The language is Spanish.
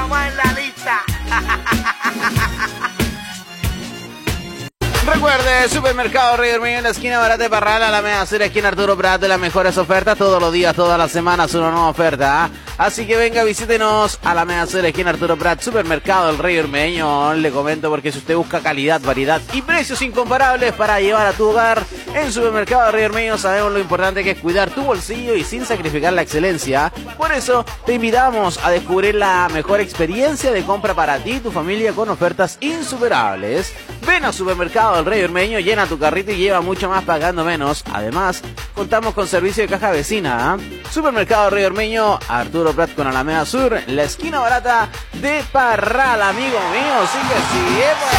más en la lista. Recuerde, Supermercado Rey Hormigo en la esquina barata de Parral, a la media sur, esquina Arturo Prat, de las mejores ofertas todos los días, todas las semanas, una nueva oferta. Así que venga, visítenos a la media sur, esquina Arturo Prat, Supermercado El Rey Ormeño. Le comento porque si usted busca calidad, variedad y precios incomparables para llevar a tu hogar, en Supermercado Rey Ormeño sabemos lo importante que es cuidar tu bolsillo y sin sacrificar la excelencia. Por eso te invitamos a descubrir la mejor experiencia de compra para ti y tu familia con ofertas insuperables. Ven a Supermercado El Rey Ormeño, llena tu carrito y lleva mucho más pagando menos. Además, contamos con servicio de caja vecina. Supermercado Rey Ormeño, Arturo Prat con Alameda Sur, la esquina barata de Parral, amigo mío. Sí que sí,